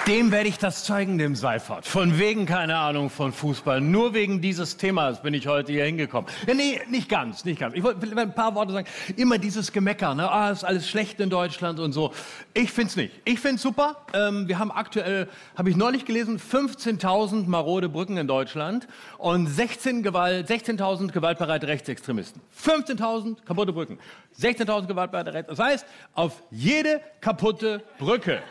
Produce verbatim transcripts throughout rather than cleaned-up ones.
Dem werde ich das zeigen, dem Seifert. Von wegen keine Ahnung von Fußball. Nur wegen dieses Themas bin ich heute hier hingekommen. Ja, nee, nicht ganz, nicht ganz. Ich wollte ein paar Worte sagen. Immer dieses Gemecker, ne? Ah, ist alles schlecht in Deutschland und so. Ich find's nicht. Ich find's super. Ähm, wir haben aktuell, habe ich neulich gelesen, fünfzehntausend marode Brücken in Deutschland und sechzehn Gewalt, sechzehntausend gewaltbereite Rechtsextremisten. fünfzehntausend kaputte Brücken. sechzehntausend gewaltbereite Rechtsextremisten. Das heißt, auf jede kaputte Brücke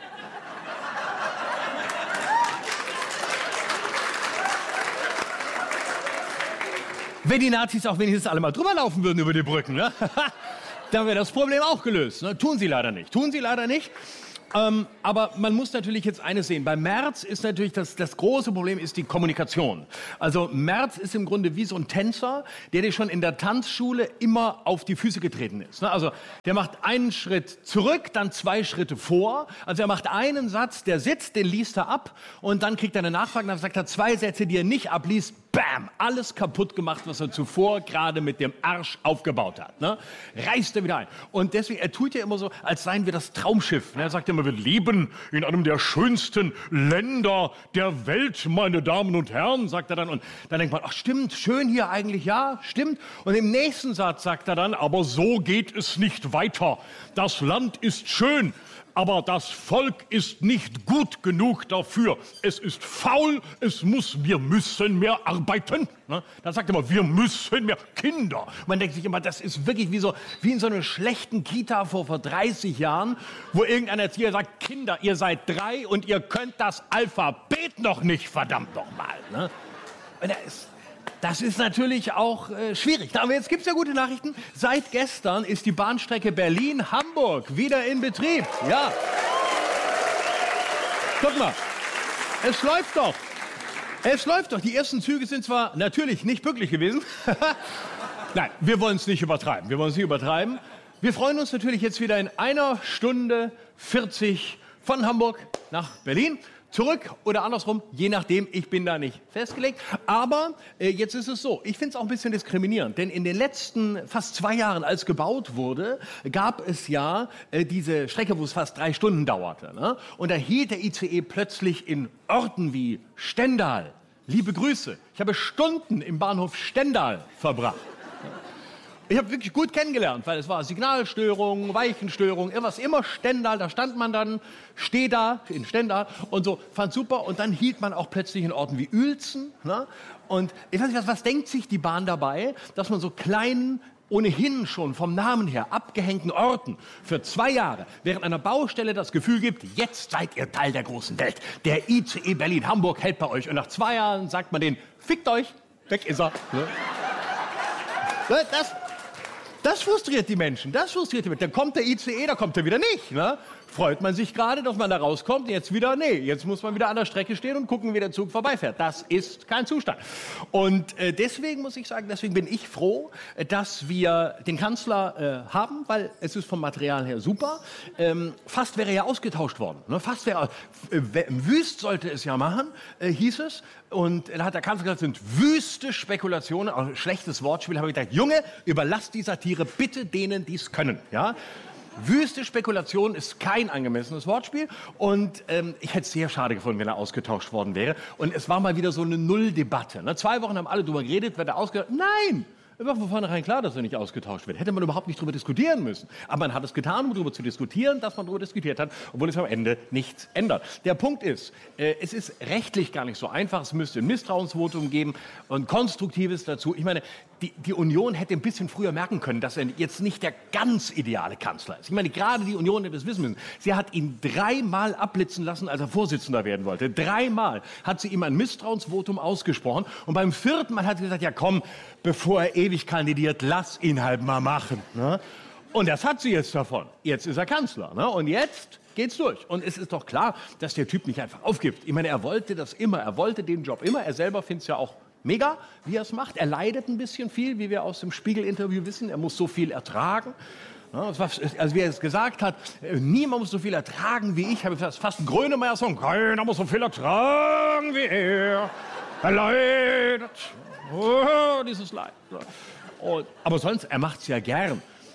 wenn die Nazis auch wenigstens alle mal drüber laufen würden über die Brücken, ne? Dann wäre das Problem auch gelöst. Ne? Tun sie leider nicht. Tun sie leider nicht. Ähm, aber man muss natürlich jetzt eines sehen. Bei Merz ist natürlich das, das große Problem ist die Kommunikation. Also Merz ist im Grunde wie so ein Tänzer, der dir schon in der Tanzschule immer auf die Füße getreten ist. Ne? Also der macht einen Schritt zurück, dann zwei Schritte vor. Also er macht einen Satz, der sitzt, den liest er ab und dann kriegt er eine Nachfrage, dann sagt er zwei Sätze, die er nicht abliest. Bam! Alles kaputt gemacht, was er zuvor gerade mit dem Arsch aufgebaut hat. Ne? Reißt er wieder ein. Und deswegen, er tut ja immer so, als seien wir das Traumschiff. Ne? Er sagt immer, wir leben in einem der schönsten Länder der Welt, meine Damen und Herren, sagt er dann. Und dann denkt man, ach stimmt, schön hier eigentlich, ja, stimmt. Und im nächsten Satz sagt er dann, aber so geht es nicht weiter. Das Land ist schön. Aber das Volk ist nicht gut genug dafür. Es ist faul, es muss, wir müssen mehr arbeiten. Ne? Dann sagt er immer, wir müssen mehr Kinder. Man denkt sich immer, das ist wirklich wie, so, wie in so einer schlechten Kita vor, vor dreißig Jahren, wo irgendein Erzieher sagt, Kinder, ihr seid drei und ihr könnt das Alphabet noch nicht, verdammt nochmal. Ne? Und er ist... Das ist natürlich auch äh, schwierig. Aber jetzt gibt's ja gute Nachrichten. Seit gestern ist die Bahnstrecke Berlin-Hamburg wieder in Betrieb. Ja. Guck mal, es läuft doch. Es läuft doch. Die ersten Züge sind zwar natürlich nicht pünktlich gewesen. Nein, wir wollen es nicht übertreiben. Wir wollen es nicht übertreiben. Wir freuen uns natürlich jetzt wieder in einer Stunde vierzig von Hamburg nach Berlin. Zurück oder andersrum, je nachdem, ich bin da nicht festgelegt. Aber äh, jetzt ist es so, ich finde es auch ein bisschen diskriminierend. Denn in den letzten fast zwei Jahren, als gebaut wurde, gab es ja äh, diese Strecke, wo es fast drei Stunden dauerte. Ne? Und da hielt der I C E plötzlich in Orten wie Stendal. Liebe Grüße, ich habe Stunden im Bahnhof Stendal verbracht. Ich habe wirklich gut kennengelernt, weil es war Signalstörung, Weichenstörung, irgendwas, immer Stendal, da stand man dann, steh da in Stendal und so, fand super. Und dann hielt man auch plötzlich in Orten wie Uelzen. Ne? Und ich weiß nicht, was, was denkt sich die Bahn dabei, dass man so kleinen, ohnehin schon vom Namen her abgehängten Orten für zwei Jahre während einer Baustelle das Gefühl gibt, jetzt seid ihr Teil der großen Welt. Der I C E Berlin-Hamburg hält bei euch. Und nach zwei Jahren sagt man denen, fickt euch, weg ist er. Ne? Das... Das frustriert die Menschen, das frustriert die Menschen. Dann kommt der I C E, da kommt er wieder nicht. Ne? Freut man sich gerade, dass man da rauskommt, jetzt wieder, nee, jetzt muss man wieder an der Strecke stehen und gucken, wie der Zug vorbeifährt. Das ist kein Zustand. Und äh, deswegen muss ich sagen, deswegen bin ich froh, äh, dass wir den Kanzler äh, haben, weil es ist vom Material her super. Ähm, fast wäre er ja ausgetauscht worden. Ne? Fast wäre, äh, Wüst sollte es ja machen, äh, hieß es. Und da hat der Kanzler gesagt, sind wüste Spekulationen, auch ein schlechtes Wortspiel. Habe ich gedacht, Junge, überlass die Satire bitte denen, die es können. Ja? Wüste Spekulation ist kein angemessenes Wortspiel. Und ähm, ich hätte es sehr schade gefunden, wenn er ausgetauscht worden wäre. Und es war mal wieder so eine Nulldebatte. Ne? Zwei Wochen haben alle drüber geredet, wird er ausgetauscht. Nein! Es war von vornherein klar, dass er nicht ausgetauscht wird. Hätte man überhaupt nicht darüber diskutieren müssen. Aber man hat es getan, um darüber zu diskutieren, dass man darüber diskutiert hat, obwohl es am Ende nichts ändert. Der Punkt ist, äh, es ist rechtlich gar nicht so einfach. Es müsste ein Misstrauensvotum geben und Konstruktives dazu. Ich meine, die, die Union hätte ein bisschen früher merken können, dass er jetzt nicht der ganz ideale Kanzler ist. Ich meine, gerade die Union hätte es wissen müssen. Sie hat ihn dreimal abblitzen lassen, als er Vorsitzender werden wollte. Dreimal hat sie ihm ein Misstrauensvotum ausgesprochen. Und beim vierten Mal hat sie gesagt, ja komm, bevor er ewig kandidiert, lass ihn halt mal machen. Ne? Und das hat sie jetzt davon. Jetzt ist er Kanzler. Ne? Und jetzt geht's durch. Und es ist doch klar, dass der Typ nicht einfach aufgibt. Ich meine, er wollte das immer. Er wollte den Job immer. Er selber findet es ja auch mega, wie er es macht. Er leidet ein bisschen viel, wie wir aus dem Spiegel-Interview wissen. Er muss so viel ertragen. Ja, also wie er es gesagt hat, niemand muss so viel ertragen wie ich. Das ist fast ein Grönemeyer-Song. Keiner muss so viel ertragen wie er. Er leidet. Oh, dieses Leid. Und, aber sonst, er macht es ja gern.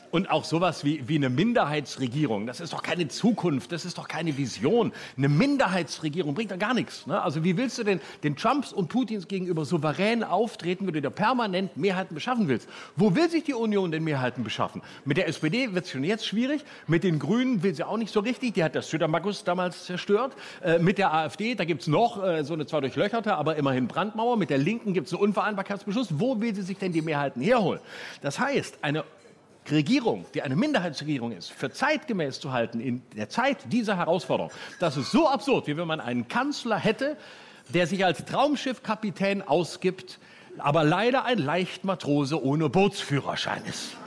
Und auch sowas wie, wie eine Minderheitsregierung, das ist doch keine Zukunft, das ist doch keine Vision. Eine Minderheitsregierung bringt da gar nichts. Ne? Also wie willst du denn den Trumps und Putins gegenüber souverän auftreten, wenn du dir permanent Mehrheiten beschaffen willst? Wo will sich die Union denn Mehrheiten beschaffen? Mit der S P D wird es schon jetzt schwierig, mit den Grünen will sie auch nicht so richtig, die hat das Südermagus damals zerstört. Äh, mit der AfD, da gibt es noch äh, so eine zwar durchlöcherte, aber immerhin Brandmauer. Mit der Linken gibt es einen Unvereinbarkeitsbeschluss. Wo will sie sich denn die Mehrheiten herholen? Das heißt, eine Regierung, die eine Minderheitsregierung ist, für zeitgemäß zu halten in der Zeit dieser Herausforderung, das ist so absurd, wie wenn man einen Kanzler hätte, der sich als Traumschiffkapitän ausgibt, aber leider ein Leichtmatrose ohne Bootsführerschein ist.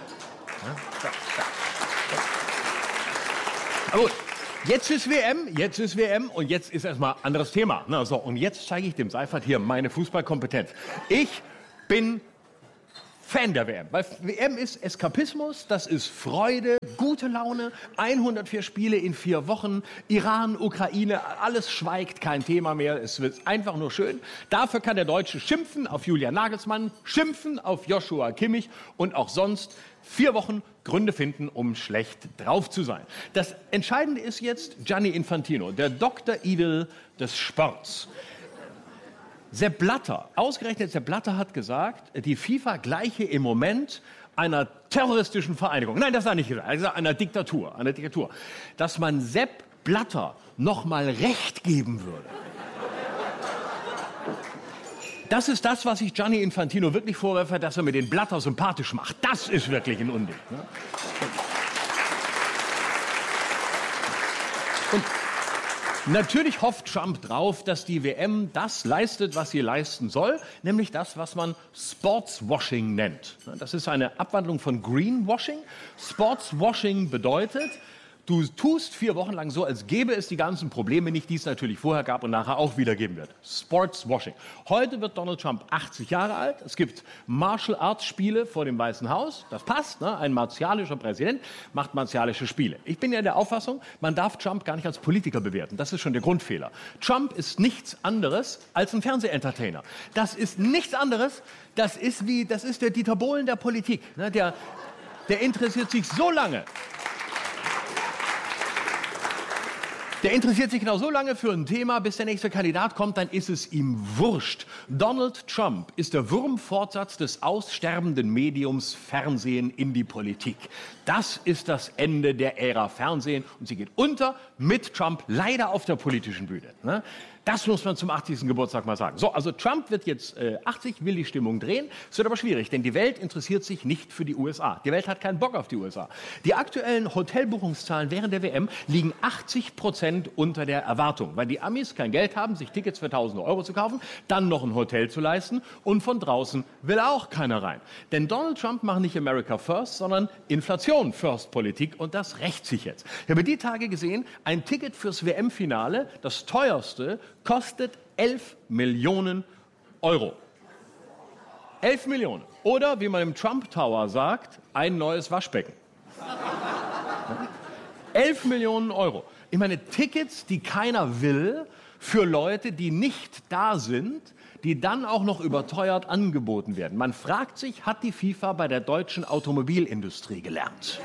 Aber gut, jetzt ist W M, jetzt ist W M und jetzt ist erstmal ein anderes Thema. Na so, und jetzt zeige ich dem Seifert hier meine Fußballkompetenz. Ich bin Fan der W M. Weil W M ist Eskapismus, das ist Freude, gute Laune, hundertvier Spiele in vier Wochen, Iran, Ukraine, alles schweigt, kein Thema mehr, es wird einfach nur schön. Dafür kann der Deutsche schimpfen auf Julian Nagelsmann, schimpfen auf Joshua Kimmich und auch sonst vier Wochen Gründe finden, um schlecht drauf zu sein. Das Entscheidende ist jetzt Gianni Infantino, der Doktor Evil des Sports. Sepp Blatter, ausgerechnet Sepp Blatter hat gesagt, die FIFA gleiche im Moment einer terroristischen Vereinigung. Nein, das hat er nicht gesagt, er hat gesagt, einer Diktatur, einer Diktatur. Dass man Sepp Blatter noch mal Recht geben würde. Das ist das, was ich Gianni Infantino wirklich vorwerfe, dass er mir den Blatter sympathisch macht. Das ist wirklich ein Unding. Ne? Und natürlich hofft Trump drauf, dass die W M das leistet, was sie leisten soll, nämlich das, was man Sportswashing nennt. Das ist eine Abwandlung von Greenwashing. Sportswashing bedeutet, du tust vier Wochen lang so, als gäbe es die ganzen Probleme nicht, die es natürlich vorher gab und nachher auch wieder geben wird. Sportswashing. Heute wird Donald Trump achtzig Jahre alt. Es gibt Martial Arts Spiele vor dem Weißen Haus. Das passt, ne? Ein martialischer Präsident macht martialische Spiele. Ich bin ja der Auffassung, man darf Trump gar nicht als Politiker bewerten. Das ist schon der Grundfehler. Trump ist nichts anderes als ein Fernsehentertainer. Das ist nichts anderes. Das ist wie, das ist der Dieter Bohlen der Politik. Ne? Der, der interessiert sich so lange. Der interessiert sich genau so lange für ein Thema, bis der nächste Kandidat kommt, dann ist es ihm wurscht. Donald Trump ist der Wurmfortsatz des aussterbenden Mediums Fernsehen in die Politik. Das ist das Ende der Ära Fernsehen und sie geht unter mit Trump leider auf der politischen Bühne. Ne? Das muss man zum achtzigsten Geburtstag mal sagen. So, also Trump wird jetzt äh, achtzig, will die Stimmung drehen. Es wird aber schwierig, denn die Welt interessiert sich nicht für die U S A. Die Welt hat keinen Bock auf die U S A. Die aktuellen Hotelbuchungszahlen während der W M liegen achtzig Prozent unter der Erwartung, weil die Amis kein Geld haben, sich Tickets für tausende Euro zu kaufen, dann noch ein Hotel zu leisten und von draußen will auch keiner rein. Denn Donald Trump macht nicht America First, sondern Inflation First Politik und das rächt sich jetzt. Ich habe die Tage gesehen, ein Ticket fürs W M-Finale, das teuerste, kostet elf Millionen Euro. elf Millionen. Oder, wie man im Trump Tower sagt, ein neues Waschbecken. elf Millionen Euro. Ich meine, Tickets, die keiner will, für Leute, die nicht da sind, die dann auch noch überteuert angeboten werden. Man fragt sich, hat die FIFA bei der deutschen Automobilindustrie gelernt?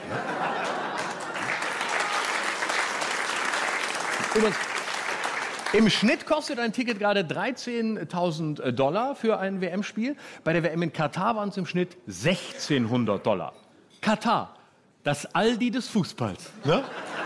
Übrigens, im Schnitt kostet ein Ticket gerade dreizehntausend Dollar für ein W M-Spiel. Bei der W M in Katar waren es im Schnitt sechzehnhundert Dollar. Katar, das Aldi des Fußballs. Ne?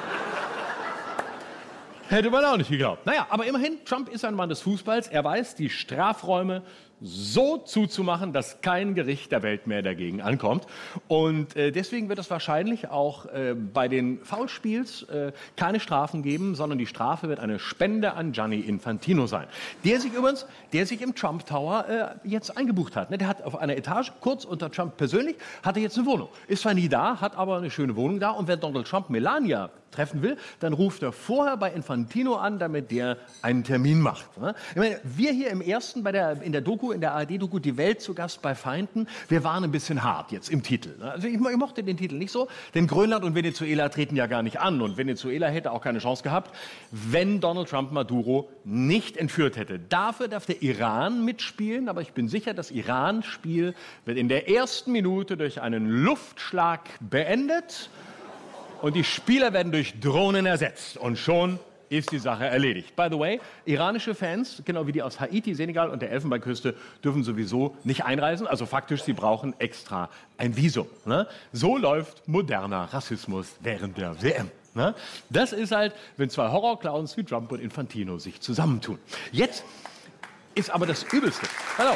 Hätte man auch nicht geglaubt. Naja, aber immerhin, Trump ist ein Mann des Fußballs. Er weiß, die Strafräume so zuzumachen, dass kein Gericht der Welt mehr dagegen ankommt. Und äh, deswegen wird es wahrscheinlich auch äh, bei den Foulspiels äh, keine Strafen geben, sondern die Strafe wird eine Spende an Gianni Infantino sein. Der sich übrigens, der sich im Trump Tower äh, jetzt eingebucht hat. Ne? Der hat auf einer Etage, kurz unter Trump persönlich, hat er jetzt eine Wohnung. Ist zwar nie da, hat aber eine schöne Wohnung da. Und wenn Donald Trump Melania treffen will, dann ruft er vorher bei Infantino an, damit der einen Termin macht. Ne? Ich meine, wir hier im Ersten bei der, in der Doku Doku, in der A R D-Doku Die Welt zu Gast bei Feinden. Wir waren ein bisschen hart jetzt im Titel. Also ich, ich mochte den Titel nicht so, denn Grönland und Venezuela treten ja gar nicht an. Und Venezuela hätte auch keine Chance gehabt, wenn Donald Trump Maduro nicht entführt hätte. Dafür darf der Iran mitspielen, aber ich bin sicher, das Iran-Spiel wird in der ersten Minute durch einen Luftschlag beendet und die Spieler werden durch Drohnen ersetzt. Und schon ist die Sache erledigt. By the way, iranische Fans, genau wie die aus Haiti, Senegal und der Elfenbeinküste, dürfen sowieso nicht einreisen. Also faktisch, sie brauchen extra ein Visum. Ne? So läuft moderner Rassismus während der W M. Ne? Das ist halt, wenn zwei Horrorclowns wie Trump und Infantino sich zusammentun. Jetzt ist aber das Übelste. Hallo.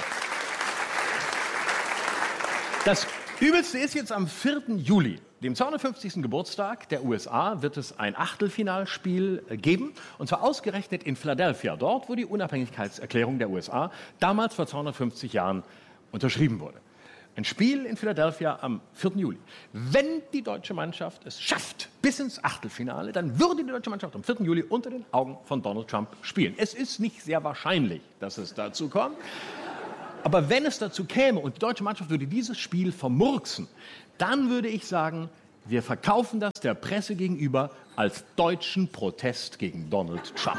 Das Übelste ist jetzt am vierten Juli. Dem zweihundertfünfzigsten Geburtstag der U S A wird es ein Achtelfinalspiel geben, und zwar ausgerechnet in Philadelphia, dort, wo die Unabhängigkeitserklärung der U S A damals vor zweihundertfünfzig Jahren unterschrieben wurde. Ein Spiel in Philadelphia am vierten Juli. Wenn die deutsche Mannschaft es schafft bis ins Achtelfinale, dann würde die deutsche Mannschaft am vierten Juli unter den Augen von Donald Trump spielen. Es ist nicht sehr wahrscheinlich, dass es dazu kommt. Aber wenn es dazu käme und die deutsche Mannschaft würde dieses Spiel vermurksen, dann würde ich sagen, wir verkaufen das der Presse gegenüber als deutschen Protest gegen Donald Trump.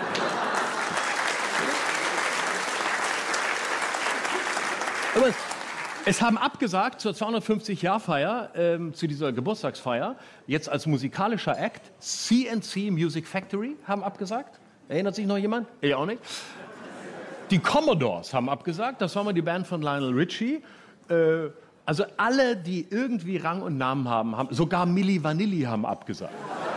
Aber es haben abgesagt zur zweihundertfünfzig-Jahr-Feier, ähm, zu dieser Geburtstagsfeier, jetzt als musikalischer Act, C and C Music Factory haben abgesagt. Erinnert sich noch jemand? Ich auch nicht. Die Commodores haben abgesagt, das war mal die Band von Lionel Richie. Äh, also alle, die irgendwie Rang und Namen haben, haben sogar Milli Vanilli haben abgesagt.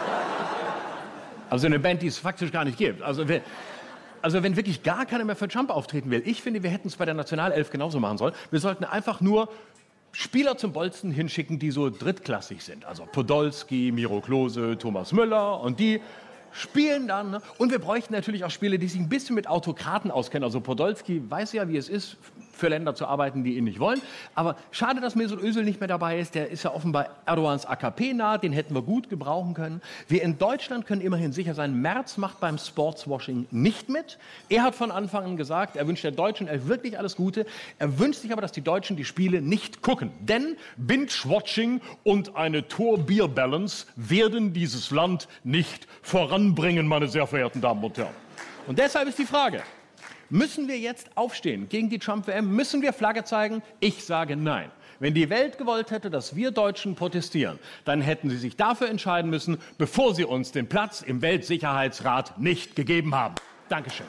Also eine Band, die es faktisch gar nicht gibt. Also, wer, also wenn wirklich gar keiner mehr für Trump auftreten will, ich finde, wir hätten es bei der Nationalelf genauso machen sollen. Wir sollten einfach nur Spieler zum Bolzen hinschicken, die so drittklassig sind. Also Podolski, Miro Klose, Thomas Müller, und die spielen dann. Ne? Und wir bräuchten natürlich auch Spieler, die sich ein bisschen mit Autokraten auskennen. Also Podolski weiß ja, wie es ist, für Länder zu arbeiten, die ihn nicht wollen. Aber schade, dass Mesut Özil nicht mehr dabei ist. Der ist ja offenbar Erdogans A K P nah. Den hätten wir gut gebrauchen können. Wir in Deutschland können immerhin sicher sein, Merz macht beim Sportswashing nicht mit. Er hat von Anfang an gesagt, er wünscht der Deutschen Elf wirklich alles Gute. Er wünscht sich aber, dass die Deutschen die Spiele nicht gucken. Denn Binge-Watching und eine Tor-Bier-Balance werden dieses Land nicht voranbringen, meine sehr verehrten Damen und Herren. Und deshalb ist die Frage, müssen wir jetzt aufstehen gegen die Trump-W M? Müssen wir Flagge zeigen? Ich sage nein. Wenn die Welt gewollt hätte, dass wir Deutschen protestieren, dann hätten sie sich dafür entscheiden müssen, bevor sie uns den Platz im Weltsicherheitsrat nicht gegeben haben. Dankeschön.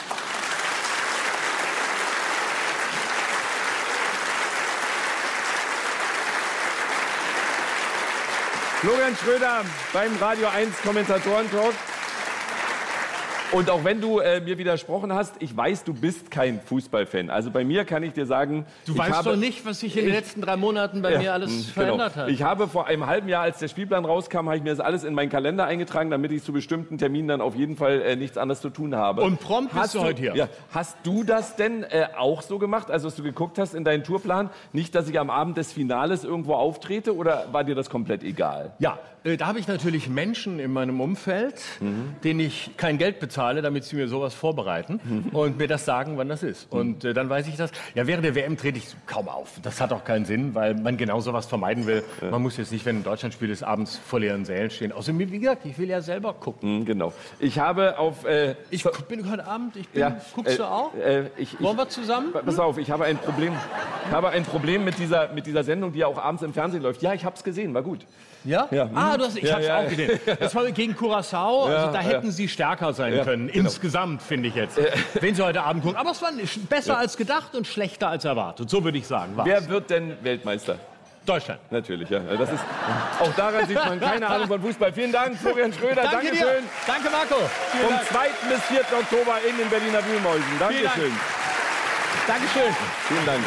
Florian Schröder beim Radio eins Kommentatoren-Talk. Und auch wenn du äh, mir widersprochen hast, ich weiß, du bist kein Fußballfan. Also bei mir kann ich dir sagen... Du weißt habe, doch nicht, was sich in den letzten drei Monaten bei ja, mir alles genau. verändert hat. Ich habe vor einem halben Jahr, als der Spielplan rauskam, habe ich mir das alles in meinen Kalender eingetragen, damit ich zu bestimmten Terminen dann auf jeden Fall äh, nichts anderes zu tun habe. Und prompt bist hast du heute hier. Ja, hast du das denn äh, auch so gemacht, also dass du geguckt hast in deinen Tourplan? Nicht, dass ich am Abend des Finales irgendwo auftrete, oder war dir das komplett egal? Ja, äh, da habe ich natürlich Menschen in meinem Umfeld, mhm. denen ich kein Geld bezahle, damit sie mir sowas vorbereiten mhm. und mir das sagen, wann das ist. Mhm. Und äh, dann weiß ich das. Ja, während der W M trete ich kaum auf. Das hat auch keinen Sinn, weil man genau sowas vermeiden will. Ja. Man muss jetzt nicht, wenn ein Deutschlandspiel ist, abends vor leeren Sälen stehen. Außerdem, wie gesagt, ich will ja selber gucken. Mhm, genau. Ich habe auf... Äh, ich bin heute Abend, ich bin... Ja, guckst äh, du auch? Äh, ich, Wollen ich, wir zusammen? Pass auf, ich habe ein Problem, ich habe ein Problem mit, dieser, mit dieser Sendung, die ja auch abends im Fernsehen läuft. Ja, ich habe es gesehen, war gut. Ja? ja. Ah, du hast, ich ja, habe es ja, auch gesehen. Das war gegen Curaçao, ja, also da hätten ja. sie stärker sein ja, können, genau. insgesamt, finde ich jetzt, wenn sie heute Abend gucken. Aber es war besser ja. als gedacht und schlechter als erwartet, so würde ich sagen. War's. Wer wird denn Weltmeister? Deutschland. Natürlich, ja. Das ist, auch daran sieht man keine Ahnung von Fußball. Vielen Dank, Florian Schröder. Danke Dankeschön. dir. Danke, Marco. Vielen Vom Dank. zweiten bis vierten Oktober in den Berliner Wühlmäusen. Dankeschön. Dank. Dankeschön. Vielen Dank.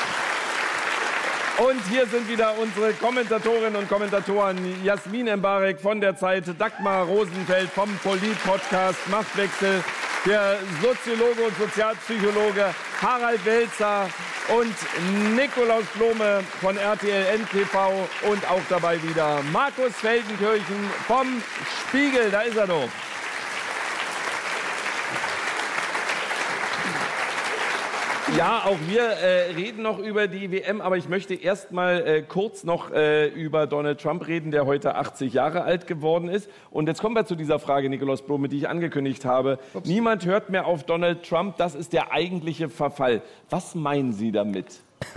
Und hier sind wieder unsere Kommentatorinnen und Kommentatoren. Jasmin Embarek von der Zeit, Dagmar Rosenfeld vom Polit-Podcast Machtwechsel, der Soziologe und Sozialpsychologe Harald Welzer und Nikolaus Blome von R T L N T V und auch dabei wieder Markus Feldenkirchen vom Spiegel. Da ist er doch. Ja, auch wir äh, reden noch über die W M, aber ich möchte erst mal äh, kurz noch äh, über Donald Trump reden, der heute achtzig Jahre alt geworden ist. Und jetzt kommen wir zu dieser Frage, Nikolaus Blome, die ich angekündigt habe. Ups. Niemand hört mehr auf Donald Trump, das ist der eigentliche Verfall. Was meinen Sie damit?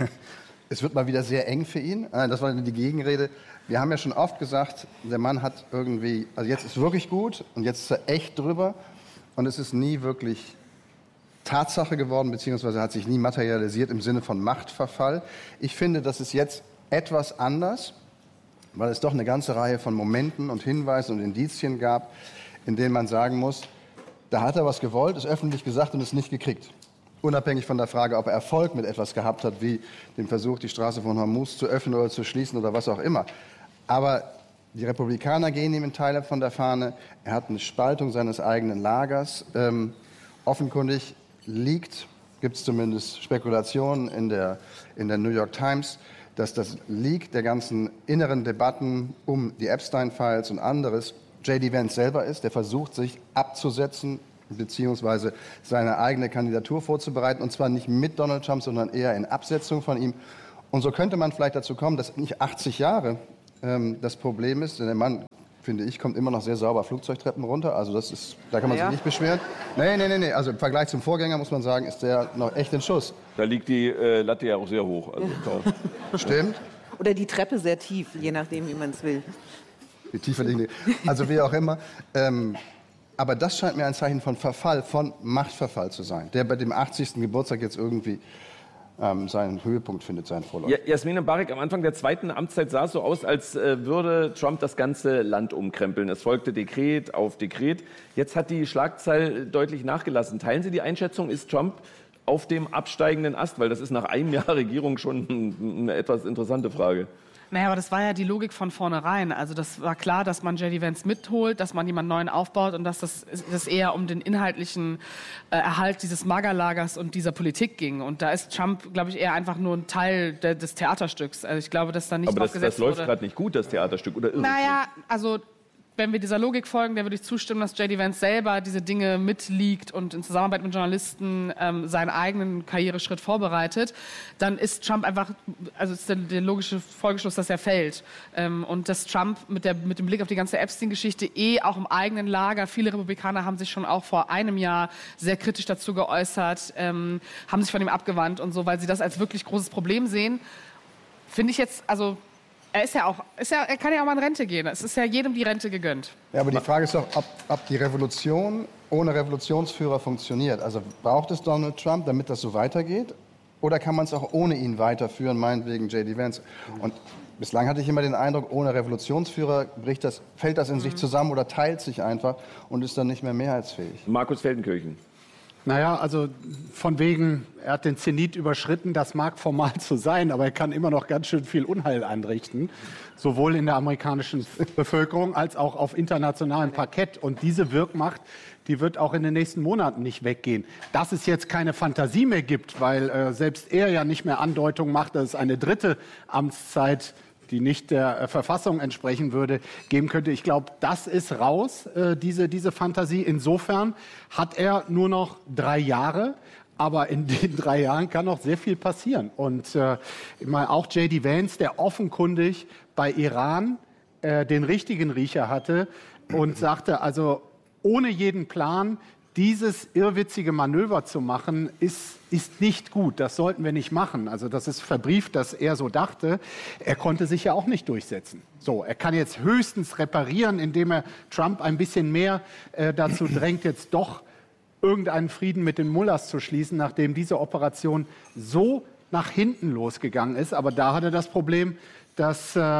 Es wird mal wieder sehr eng für ihn. Das war die Gegenrede. Wir haben ja schon oft gesagt, der Mann hat irgendwie, also jetzt ist wirklich gut und jetzt ist er echt drüber. Und es ist nie wirklich Tatsache geworden, beziehungsweise hat sich nie materialisiert im Sinne von Machtverfall. Ich finde, das ist jetzt etwas anders, weil es doch eine ganze Reihe von Momenten und Hinweisen und Indizien gab, in denen man sagen muss, da hat er was gewollt, ist öffentlich gesagt und es nicht gekriegt. Unabhängig von der Frage, ob er Erfolg mit etwas gehabt hat, wie dem Versuch, die Straße von Hormuz zu öffnen oder zu schließen oder was auch immer. Aber die Republikaner gehen ihm in Teile von der Fahne. Er hat eine Spaltung seines eigenen Lagers. Ähm, offenkundig liegt, gibt es zumindest Spekulationen in der, in der New York Times, dass das Leak der ganzen inneren Debatten um die Epstein-Files und anderes J D Vance selber ist, der versucht, sich abzusetzen beziehungsweise seine eigene Kandidatur vorzubereiten, und zwar nicht mit Donald Trump, sondern eher in Absetzung von ihm. Und so könnte man vielleicht dazu kommen, dass nicht achtzig Jahre ähm, das Problem ist, denn der Mann, finde ich, kommt immer noch sehr sauber Flugzeugtreppen runter. Also das ist, da kann man ja. sich nicht beschweren. Nee, nee, nee, nee. Also im Vergleich zum Vorgänger muss man sagen, ist der noch echt in Schuss. Da liegt die äh, Latte ja auch sehr hoch. Also, ja. Stimmt. Oder die Treppe sehr tief, je nachdem, wie man es will. Die tiefer liegende. Also wie auch immer. Ähm, aber das scheint mir ein Zeichen von Verfall, von Machtverfall zu sein, der bei dem achtzigsten Geburtstag jetzt irgendwie Ähm, seinen Höhepunkt findet, seinen Vorlauf. Ja, Jasmin Mbarek, am Anfang der zweiten Amtszeit sah es so aus, als äh, würde Trump das ganze Land umkrempeln. Es folgte Dekret auf Dekret. Jetzt hat die Schlagzahl deutlich nachgelassen. Teilen Sie die Einschätzung, ist Trump auf dem absteigenden Ast? Weil das ist nach einem Jahr Regierung schon eine etwas interessante Frage. Naja, aber das war ja die Logik von vornherein. Also das war klar, dass man J D Vance mitholt, dass man jemanden Neuen aufbaut und dass das, das eher um den inhaltlichen äh, Erhalt dieses Magerlagers und dieser Politik ging. Und da ist Trump, glaube ich, eher einfach nur ein Teil de, des Theaterstücks. Also ich glaube, dass da nicht aber das, gesetzt das läuft wurde. gerade nicht gut, das Theaterstück, oder irre? Naja, also wenn wir dieser Logik folgen, der würde ich zustimmen, dass J D Vance selber diese Dinge mitliegt und in Zusammenarbeit mit Journalisten ähm, seinen eigenen Karriereschritt vorbereitet, dann ist Trump einfach, also ist der, der logische Folgeschluss, dass er fällt. Ähm, und dass Trump mit, der, mit dem Blick auf die ganze Epstein-Geschichte eh auch im eigenen Lager, viele Republikaner haben sich schon auch vor einem Jahr sehr kritisch dazu geäußert, ähm, haben sich von ihm abgewandt und so, weil sie das als wirklich großes Problem sehen. Finde ich jetzt, also Er ist ja auch, ist ja, er kann ja auch mal in Rente gehen. Es ist ja jedem die Rente gegönnt. Ja, aber die Frage ist doch, ob, ob die Revolution ohne Revolutionsführer funktioniert. Also braucht es Donald Trump, damit das so weitergeht? Oder kann man es auch ohne ihn weiterführen, meinetwegen J D Vance? Und bislang hatte ich immer den Eindruck, ohne Revolutionsführer bricht das, fällt das in mhm. sich zusammen oder teilt sich einfach und ist dann nicht mehr mehrheitsfähig. Markus Feldenkirchen. Naja, also von wegen, er hat den Zenit überschritten, das mag formal so sein, aber er kann immer noch ganz schön viel Unheil anrichten, sowohl in der amerikanischen Bevölkerung als auch auf internationalem Parkett. Und diese Wirkmacht, die wird auch in den nächsten Monaten nicht weggehen. Dass es jetzt keine Fantasie mehr gibt, weil äh, selbst er ja nicht mehr Andeutung macht, dass es eine dritte Amtszeit, die nicht der äh, Verfassung entsprechen würde, geben könnte. Ich glaube, das ist raus, äh, diese, diese Fantasie. Insofern hat er nur noch drei Jahre, aber in den drei Jahren kann noch sehr viel passieren. Und äh, ich meine, auch J D Vance, der offenkundig bei Iran äh, den richtigen Riecher hatte und sagte, also ohne jeden Plan, dieses irrwitzige Manöver zu machen, ist, ist nicht gut. Das sollten wir nicht machen. Also das ist verbrieft, dass er so dachte. Er konnte sich ja auch nicht durchsetzen. So, er kann jetzt höchstens reparieren, indem er Trump ein bisschen mehr äh, dazu drängt, jetzt doch irgendeinen Frieden mit den Mullahs zu schließen, nachdem diese Operation so nach hinten losgegangen ist. Aber da hat er das Problem, dass äh,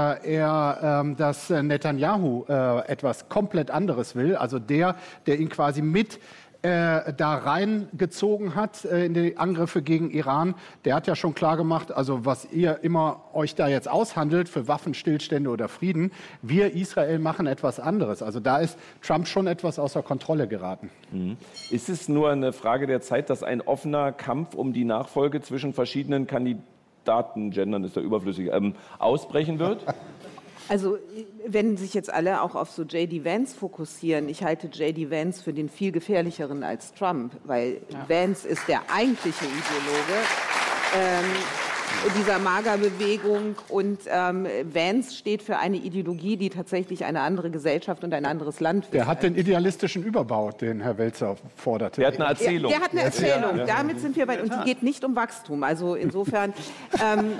er, äh, dass Netanyahu äh, etwas komplett anderes will. Also der, der ihn quasi mit äh, da reingezogen hat äh, in die Angriffe gegen Iran, der hat ja schon klar gemacht, also was ihr immer euch da jetzt aushandelt für Waffenstillstände oder Frieden, wir Israel machen etwas anderes. Also da ist Trump schon etwas außer Kontrolle geraten. Mhm. Ist es nur eine Frage der Zeit, dass ein offener Kampf um die Nachfolge zwischen verschiedenen Kandidaten Daten, Gendern ist ja überflüssig, ähm, ausbrechen wird? Also wenn sich jetzt alle auch auf so J D Vance fokussieren, ich halte J D Vance für den viel gefährlicheren als Trump, weil ja. Vance ist der eigentliche Ideologe ähm, dieser MAGA-Bewegung und ähm, Vance steht für eine Ideologie, die tatsächlich eine andere Gesellschaft und ein anderes Land will. Der hat den idealistischen Überbau, den Herr Welzer forderte. Der hat eine Erzählung. Der, der hat eine Erzählung. Ja. Damit sind wir bei, und die geht nicht um Wachstum. Also insofern. Ähm,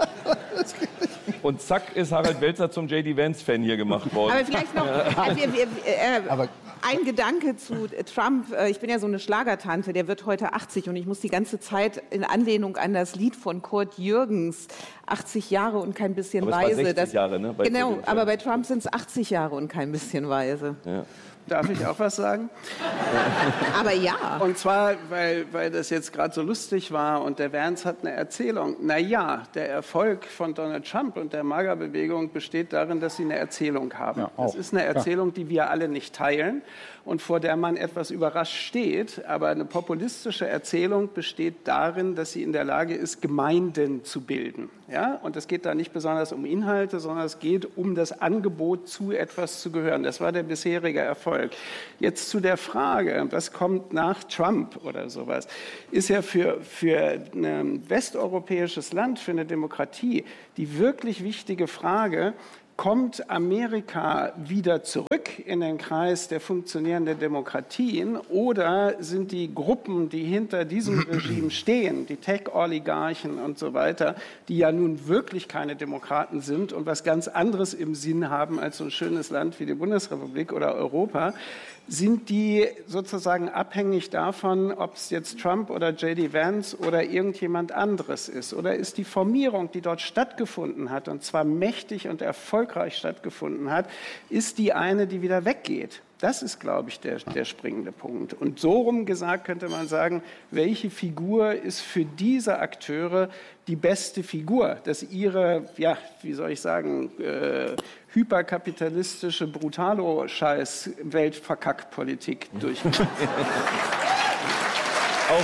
Und zack ist Harald Welzer zum J D Vance-Fan hier gemacht worden. Aber vielleicht noch äh, wir, wir, äh, aber ein Gedanke zu Trump. Ich bin ja so eine Schlagertante, der wird heute achtzig und ich muss die ganze Zeit in Anlehnung an das Lied von Kurt Jürgens, achtzig Jahre und kein bisschen aber weise. Es war sechzig das, Jahre, ne? Bei genau, aber bei Trump sind es achtzig Jahre und kein bisschen weise. Ja. Darf ich auch was sagen? Aber ja. Und zwar, weil, weil das jetzt gerade so lustig war und der Vance hat eine Erzählung. Na ja, der Erfolg von Donald Trump und der MAGA-Bewegung besteht darin, dass sie eine Erzählung haben. Ja, das ist eine Erzählung, die wir alle nicht teilen und vor der man etwas überrascht steht. Aber eine populistische Erzählung besteht darin, dass sie in der Lage ist, Gemeinden zu bilden. Ja? Und es geht da nicht besonders um Inhalte, sondern es geht um das Angebot, zu etwas zu gehören. Das war der bisherige Erfolg. Jetzt zu der Frage, was kommt nach Trump oder sowas, ist ja für, für ein westeuropäisches Land, für eine Demokratie, die wirklich wichtige Frage, kommt Amerika wieder zurück in den Kreis der funktionierenden Demokratien oder sind die Gruppen, die hinter diesem Regime stehen, die Tech-Oligarchen und so weiter, die ja nun wirklich keine Demokraten sind und was ganz anderes im Sinn haben als so ein schönes Land wie die Bundesrepublik oder Europa, sind die sozusagen abhängig davon, ob es jetzt Trump oder J D Vance oder irgendjemand anderes ist? Oder ist die Formierung, die dort stattgefunden hat, und zwar mächtig und erfolgreich stattgefunden hat, ist die eine, die wieder weggeht? Das ist, glaube ich, der, der springende Punkt. Und so rum gesagt könnte man sagen, welche Figur ist für diese Akteure die beste Figur, dass ihre, ja, wie soll ich sagen, äh, hyperkapitalistische Brutalo-Scheiß-Weltverkack-Politik durchgeht. Auch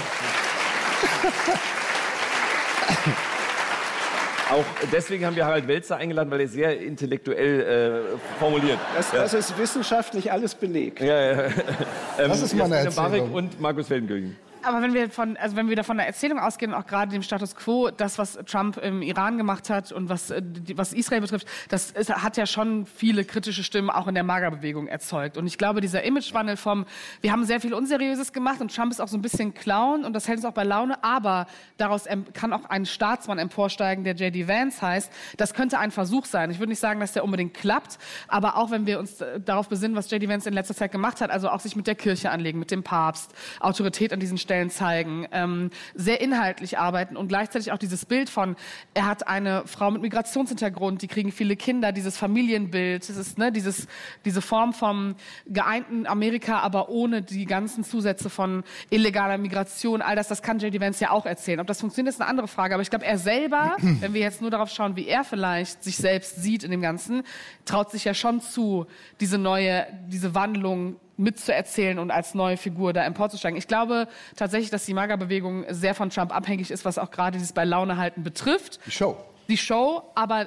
Auch deswegen haben wir Harald Welzer eingeladen, weil er sehr intellektuell äh, formuliert. Das, das ja. ist wissenschaftlich alles belegt. Ja, ja. Ähm, das ist meine Erzählung. Und Markus Feldenkirchen. Aber wenn wir von, also wenn wir da von der Erzählung ausgehen, auch gerade dem Status quo, das, was Trump im Iran gemacht hat und was, was Israel betrifft, das ist, hat ja schon viele kritische Stimmen auch in der MAGA-Bewegung erzeugt. Und ich glaube, dieser Imagewandel vom, wir haben sehr viel Unseriöses gemacht und Trump ist auch so ein bisschen Clown und das hält uns auch bei Laune, aber daraus kann auch ein Staatsmann emporsteigen, der J D Vance heißt. Das könnte ein Versuch sein. Ich würde nicht sagen, dass der unbedingt klappt, aber auch wenn wir uns darauf besinnen, was J D Vance in letzter Zeit gemacht hat, also auch sich mit der Kirche anlegen, mit dem Papst, Autorität an diesen Stellen zeigen, ähm, sehr inhaltlich arbeiten und gleichzeitig auch dieses Bild von, er hat eine Frau mit Migrationshintergrund, die kriegen viele Kinder, dieses Familienbild, das ist, ne, dieses, diese Form vom geeinten Amerika, aber ohne die ganzen Zusätze von illegaler Migration, all das, das kann J D Vance ja auch erzählen. Ob das funktioniert, ist eine andere Frage, aber ich glaube, er selber, wenn wir jetzt nur darauf schauen, wie er vielleicht sich selbst sieht in dem Ganzen, traut sich ja schon zu, diese neue, diese Wandlung mitzuerzählen und als neue Figur da emporzusteigen. Ich glaube tatsächlich, dass die MAGA-Bewegung sehr von Trump abhängig ist, was auch gerade dieses bei Laune halten betrifft. Die Show. Die Show, aber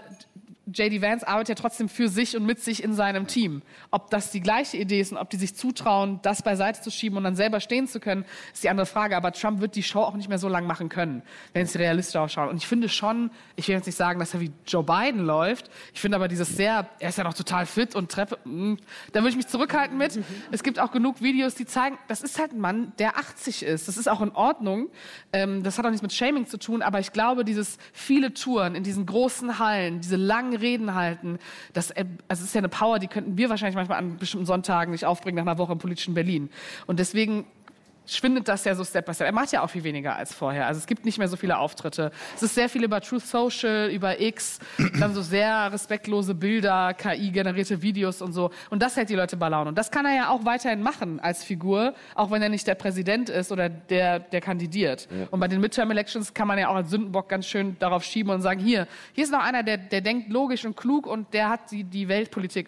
J D Vance arbeitet ja trotzdem für sich und mit sich in seinem Team. Ob das die gleiche Idee ist und ob die sich zutrauen, das beiseite zu schieben und dann selber stehen zu können, ist die andere Frage. Aber Trump wird die Show auch nicht mehr so lange machen können, wenn es realistisch ausschaut. Und ich finde schon, ich will jetzt nicht sagen, dass er wie Joe Biden läuft. Ich finde aber dieses sehr, er ist ja noch total fit und Treppe, mh, da würde ich mich zurückhalten mit. Es gibt auch genug Videos, die zeigen, das ist halt ein Mann, der achtzig ist. Das ist auch in Ordnung. Ähm, das hat auch nichts mit Shaming zu tun, aber ich glaube, dieses viele Touren in diesen großen Hallen, diese langen Reden halten, das, also das ist ja eine Power, die könnten wir wahrscheinlich manchmal an bestimmten Sonntagen nicht aufbringen nach einer Woche im politischen Berlin. Und deswegen schwindet das ja so Step by Step. Er macht ja auch viel weniger als vorher. Also es gibt nicht mehr so viele Auftritte. Es ist sehr viel über Truth Social, über X, dann so sehr respektlose Bilder, K I-generierte Videos und so. Und das hält die Leute bei Laune. Und das kann er ja auch weiterhin machen als Figur, auch wenn er nicht der Präsident ist oder der, der kandidiert. Ja. Und bei den Midterm-Elections kann man ja auch als Sündenbock ganz schön darauf schieben und sagen, hier, hier ist noch einer, der, der denkt logisch und klug und der hat die, die Weltpolitik im Blick.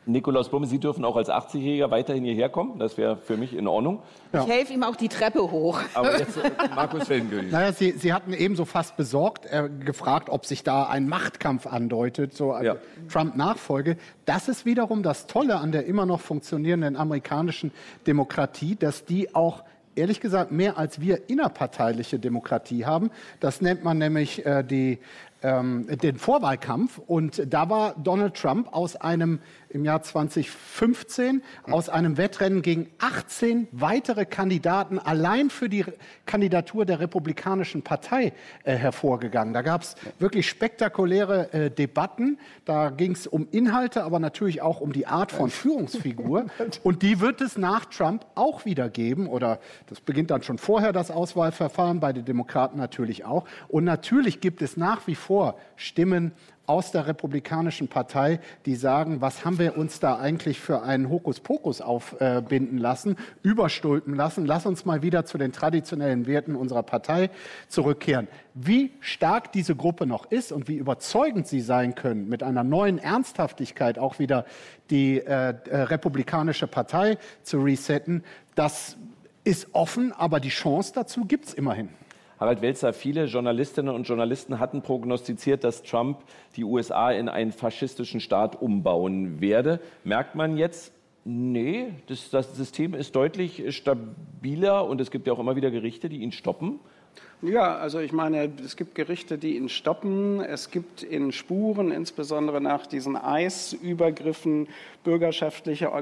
Nikolaus Blum, Sie dürfen auch als achtzigjähriger weiterhin hierher kommen. Das wäre für mich in Ordnung. Ich helfe ihm auch die Treppe hoch. Aber jetzt äh, Markus Feldenkirchen. Naja, Sie, Sie hatten ebenso fast besorgt äh, gefragt, ob sich da ein Machtkampf andeutet, so also Ja. Trump-Nachfolge. Das ist wiederum das Tolle an der immer noch funktionierenden amerikanischen Demokratie, dass die auch ehrlich gesagt mehr als wir innerparteiliche Demokratie haben. Das nennt man nämlich äh, die, ähm, den Vorwahlkampf. Und da war Donald Trump aus einem im Jahr zweitausendfünfzehn aus einem Wettrennen gegen achtzehn weitere Kandidaten allein für die Kandidatur der Republikanischen Partei äh, hervorgegangen. Da gab es wirklich spektakuläre äh, Debatten. Da ging es um Inhalte, aber natürlich auch um die Art von Führungsfigur. Und die wird es nach Trump auch wieder geben. Oder das beginnt dann schon vorher, das Auswahlverfahren, bei den Demokraten natürlich auch. Und natürlich gibt es nach wie vor Stimmen aus der Republikanischen Partei, die sagen, was haben wir uns da eigentlich für einen Hokuspokus aufbinden lassen, überstülpen lassen, lass uns mal wieder zu den traditionellen Werten unserer Partei zurückkehren. Wie stark diese Gruppe noch ist und wie überzeugend sie sein können, mit einer neuen Ernsthaftigkeit auch wieder die äh, äh, Republikanische Partei zu resetten, das ist offen, aber die Chance dazu gibt es immerhin. Harald Welzer, viele Journalistinnen und Journalisten hatten prognostiziert, dass Trump die U S A in einen faschistischen Staat umbauen werde. Merkt man jetzt, nee, das, das System ist deutlich stabiler und es gibt ja auch immer wieder Gerichte, die ihn stoppen. Ja, also ich meine, es gibt Gerichte, die ihn stoppen. Es gibt in Spuren, insbesondere nach diesen I C E-Übergriffen, bürgerschaftliche Organisationen,